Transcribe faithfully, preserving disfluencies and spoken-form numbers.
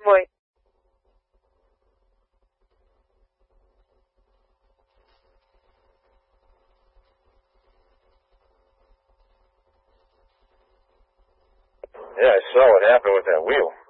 Muy. Yeah, I saw what happened with that wheel.